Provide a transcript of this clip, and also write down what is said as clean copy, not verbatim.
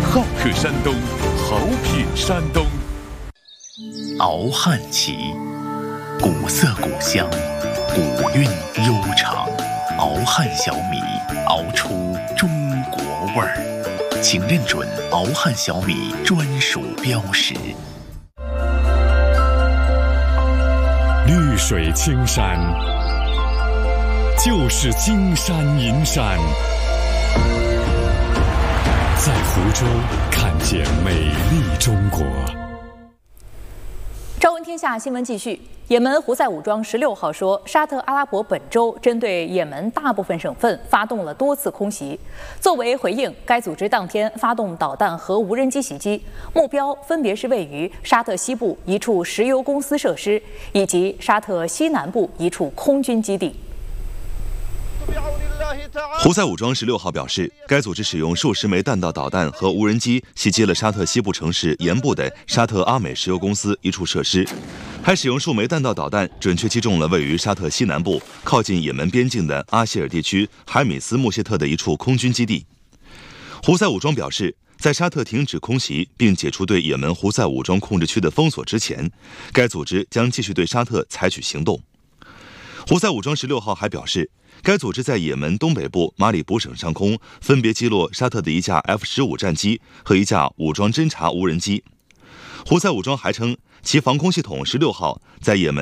好客山东，好品山东。 敖汉旗，古色古香，古韵悠长。敖汉小米，熬出中国味儿，请认准敖汉小米专属标识。 绿水青山，就是金山银山。在湖州看见美丽中国。 朝闻天下新闻继续。也门胡塞武装16号说，沙特阿拉伯本周针对也门大部分省份发动了多次空袭。作为回应，该组织当天发动导弹和无人机袭击，目标分别是位于沙特西部一处石油公司设施，以及沙特西南部一处空军基地。 胡塞武装16号表示，该组织使用数十枚弹道导弹和无人机袭击了沙特西部城市盐部的沙特阿美石油公司一处设施，还使用数枚弹道导弹准确击中了位于沙特西南部靠近也门边境的阿希尔地区海米斯穆谢特的一处空军基地。胡塞武装表示，在沙特停止空袭并解除对也门胡塞武装控制区的封锁之前，该组织将继续对沙特采取行动。胡塞武装16号还表示，该组织在也门东北部马里卜省上空分别击落沙特的一架 F-15战机和一架武装侦察无人机。胡塞武装还称，其防空系统16号在也门